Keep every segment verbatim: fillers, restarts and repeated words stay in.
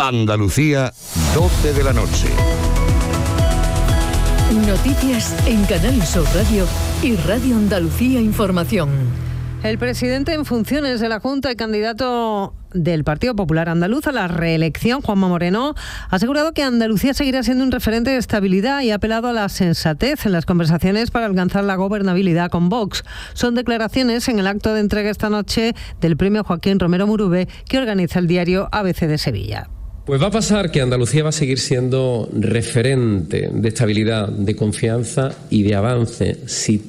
Andalucía, doce de la noche. Noticias en Canal Sur Radio y Radio Andalucía Información. El presidente en funciones de la Junta y candidato del Partido Popular Andaluz a la reelección, Juanma Moreno, ha asegurado que Andalucía seguirá siendo un referente de estabilidad y ha apelado a la sensatez en las conversaciones para alcanzar la gobernabilidad con Vox. Son declaraciones en el acto de entrega esta noche del premio Joaquín Romero Murube que organiza el diario A B C de Sevilla. Pues va a pasar que Andalucía va a seguir siendo referente de estabilidad, de confianza y de avance si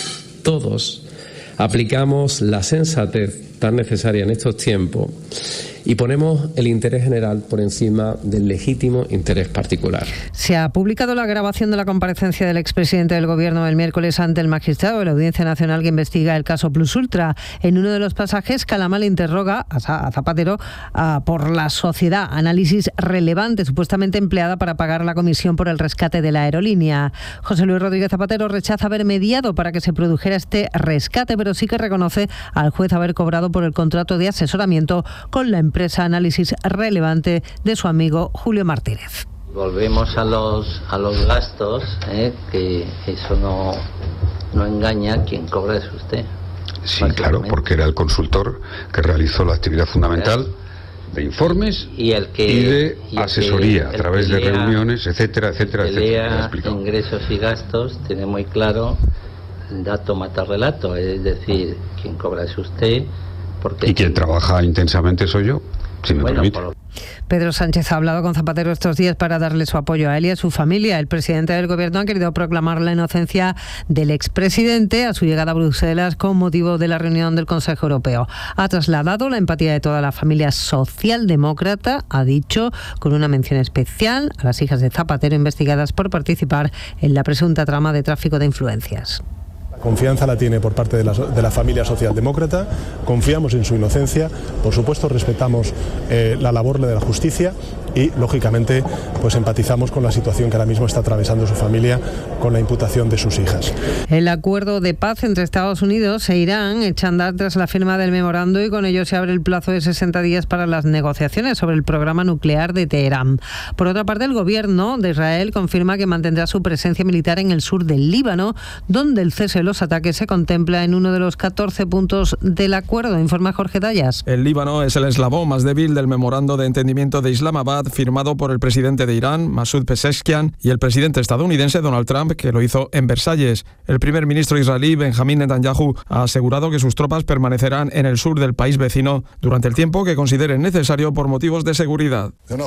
todos aplicamos la sensatez tan necesaria en estos tiempos y ponemos el interés general por encima del legítimo interés particular. Se ha publicado la grabación de la comparecencia del expresidente del Gobierno el miércoles ante el magistrado de la Audiencia Nacional que investiga el caso Plus Ultra. En uno de los pasajes, Calamar interroga a Zapatero a, por la sociedad, análisis relevante supuestamente empleada para pagar la comisión por el rescate de la aerolínea. José Luis Rodríguez Zapatero rechaza haber mediado para que se produjera este rescate, pero sí que reconoce al juez haber cobrado por el contrato de asesoramiento con la empresa empresa análisis relevante de su amigo Julio Martínez. Volvemos a los a los gastos, ¿eh? que eso no, no engaña, quien cobra es usted. Sí, claro, porque era el consultor que realizó la actividad fundamental de informes y, el que, y de y el asesoría que, a través de lea, reuniones, etcétera, etcétera, el que etcétera. Lea ingresos y gastos, tiene muy claro, dato mata relato, es decir, quien cobra es usted. Porque y quien trabaja intensamente soy yo, si me bueno, permite. Por... Pedro Sánchez ha hablado con Zapatero estos días para darle su apoyo a él y a su familia. El presidente del Gobierno ha querido proclamar la inocencia del expresidente a su llegada a Bruselas con motivo de la reunión del Consejo Europeo. Ha trasladado la empatía de toda la familia socialdemócrata, ha dicho, con una mención especial a las hijas de Zapatero investigadas por participar en la presunta trama de tráfico de influencias. Confianza la tiene por parte de la, de la familia socialdemócrata, confiamos en su inocencia, por supuesto respetamos eh, la labor de la justicia y, lógicamente, pues empatizamos con la situación que ahora mismo está atravesando su familia con la imputación de sus hijas. El acuerdo de paz entre Estados Unidos e Irán echa a andar tras la firma del memorando y con ello se abre el plazo de sesenta días para las negociaciones sobre el programa nuclear de Teherán. Por otra parte, el gobierno de Israel confirma que mantendrá su presencia militar en el sur del Líbano, donde el cese de los ataques se contempla en uno de los catorce puntos del acuerdo, informa Jorge Dallas. El Líbano es el eslabón más débil del memorando de entendimiento de Islamabad firmado por el presidente de Irán, Masoud Pezeshkian, y el presidente estadounidense Donald Trump, que lo hizo en Versalles. El primer ministro israelí, Benjamín Netanyahu, ha asegurado que sus tropas permanecerán en el sur del país vecino durante el tiempo que consideren necesario por motivos de seguridad.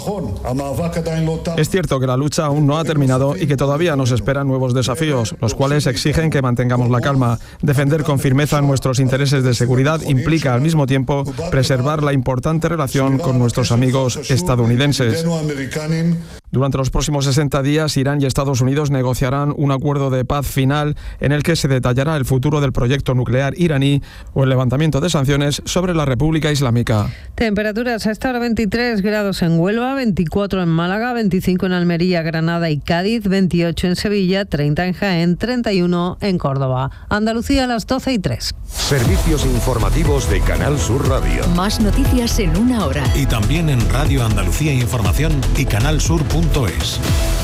Es cierto que la lucha aún no ha terminado y que todavía nos esperan nuevos desafíos, los cuales exigen que mantengamos la calma. Defender con firmeza nuestros intereses de seguridad implica al mismo tiempo preservar la importante relación con nuestros amigos estadounidenses. Durante los próximos sesenta días, Irán y Estados Unidos negociarán un acuerdo de paz final en el que se detallará el futuro del proyecto nuclear iraní o el levantamiento de sanciones sobre la República Islámica. Temperaturas a esta hora veintitrés grados en Huelva, veinticuatro en Málaga, veinticinco en Almería, Granada y Cádiz, veintiocho en Sevilla, treinta en Jaén, treinta y uno en Córdoba. Andalucía a las doce y tres. Servicios informativos de Canal Sur Radio. Más noticias en una hora. Y también en Radio Andalucía Información y canalsur punto es.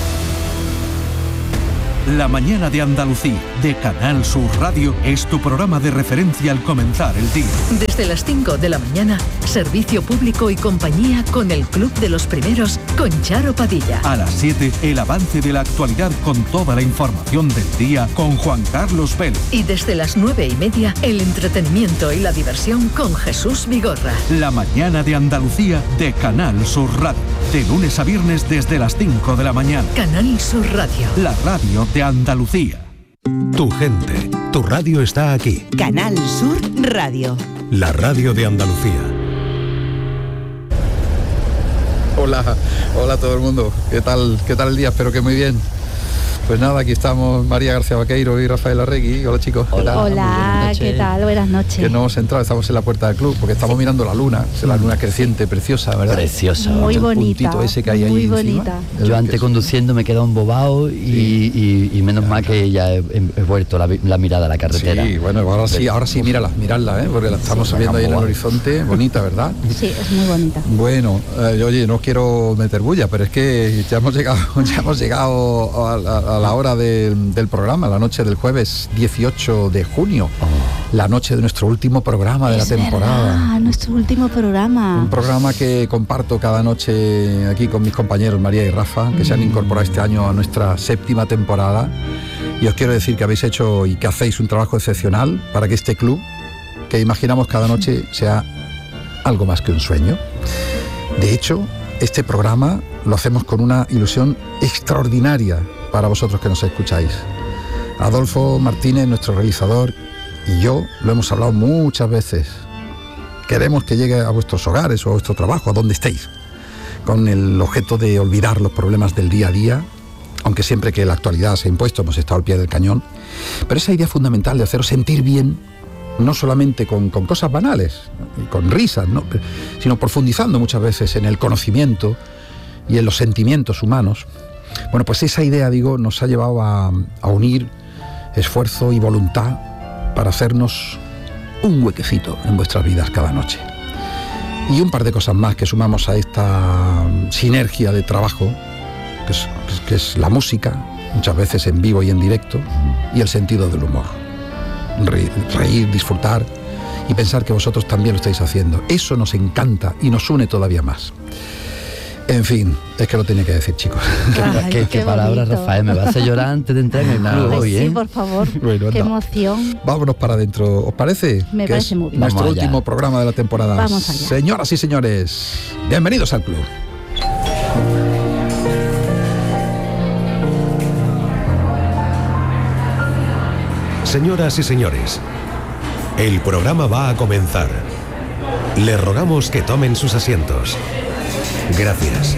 La mañana de Andalucía, de Canal Sur Radio, es tu programa de referencia al comenzar el día. Desde las cinco de la mañana, servicio público y compañía con el Club de los Primeros, con Charo Padilla. A las siete, el avance de la actualidad con toda la información del día con Juan Carlos Vélez. Y desde las nueve y media, el entretenimiento y la diversión con Jesús Vigorra. La mañana de Andalucía, de Canal Sur Radio. De lunes a viernes desde las cinco de la mañana. Canal Sur Radio. La radio de Andalucía. Tu gente, tu radio está aquí. Canal Sur Radio. La radio de Andalucía. Hola, hola a todo el mundo. ¿Qué tal, qué tal el día? Espero que muy bien. Pues nada, aquí estamos María García Vaqueiro y Rafael Arregui. Hola chicos. ¿Qué tal? Hola, ¿qué tal? Buenas noches. Que no hemos entrado, estamos en la puerta del club porque estamos mirando la luna, es la luna creciente, preciosa, ¿verdad? Preciosa. Muy el bonita. puntito ese que hay muy ahí bonita. encima. Yo antes conduciendo me he quedado embobado y, sí. y, y menos mal que ya he, he vuelto la, la mirada a la carretera. Sí, bueno, ahora sí, ahora sí, mírala, miradla, ¿eh? Porque la estamos sí, viendo ahí en el horizonte, bonita, ¿verdad? Sí, es muy bonita. Bueno, eh, oye, no quiero meter bulla, pero es que ya hemos llegado, ya hemos llegado a, a, a la hora de, del programa, la noche del jueves dieciocho de junio, oh. la noche de nuestro último programa de es la temporada. Verdad, nuestro último programa. Un programa que comparto cada noche aquí con mis compañeros María y Rafa, que mm. se han incorporado este año a nuestra séptima temporada. Y os quiero decir que habéis hecho y que hacéis un trabajo excepcional para que este club, que imaginamos cada noche, sea algo más que un sueño. De hecho, este programa lo hacemos con una ilusión extraordinaria para vosotros que nos escucháis. Adolfo Martínez, nuestro realizador, y yo lo hemos hablado muchas veces. Queremos que llegue a vuestros hogares o a vuestro trabajo, a donde estéis, con el objeto de olvidar los problemas del día a día, aunque siempre que la actualidad se ha impuesto hemos estado al pie del cañón. Pero esa idea fundamental de haceros sentir bien, no solamente con, con cosas banales, y con risas, ¿no?, sino profundizando muchas veces en el conocimiento y en los sentimientos humanos. Bueno, pues esa idea, digo, nos ha llevado a, a unir esfuerzo y voluntad para hacernos un huequecito en vuestras vidas cada noche. Y un par de cosas más que sumamos a esta sinergia de trabajo, que es, que es la música, muchas veces en vivo y en directo, y el sentido del humor. Reír, reír, disfrutar y pensar que vosotros también lo estáis haciendo. Eso nos encanta y nos une todavía más. En fin, es que lo tenía que decir, chicos. Ay, qué, qué, qué palabras, Rafael, me va a hacer llorar antes de entrar en el club no, hoy, ¿eh? Sí, por favor, bueno, qué no. emoción. Vámonos para adentro, ¿os parece? Me que parece es muy bien. Nuestro último programa de la temporada. Vamos allá. Señoras y señores, bienvenidos al club. Señoras y señores, el programa va a comenzar. Les rogamos que tomen sus asientos. Gracias.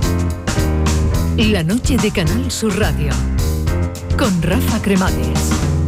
La noche de Canal Sur Radio con Rafa Cremades.